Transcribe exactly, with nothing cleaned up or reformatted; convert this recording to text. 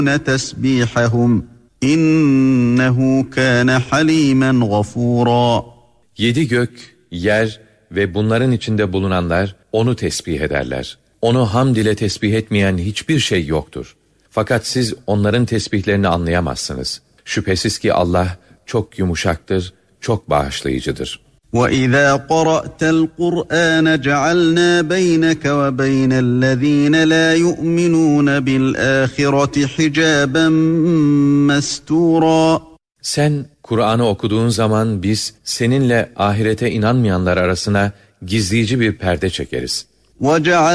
تَسْبِيحَهُمْ İnnehu kâne halîmen gafûrâ. Yedi gök, yer ve bunların içinde bulunanlar onu tesbih ederler. Onu hamd ile tesbih etmeyen hiçbir şey yoktur. Fakat siz onların tesbihlerini anlayamazsınız. Şüphesiz ki Allah çok yumuşaktır, çok bağışlayıcıdır. وَإِذَا قَرَأْتَ الْقُرْآنَ جَعَلْنَا بَيْنَكَ وَبَيْنَ الَّذ۪ينَ لَا يُؤْمِنُونَ بِالْآخِرَةِ حِجَابًا مَسْتُورًا. Sen Kur'an'ı okuduğun zaman biz seninle ahirete inanmayanlar arasına gizleyici bir perde çekeriz. وَجَعَلْنَا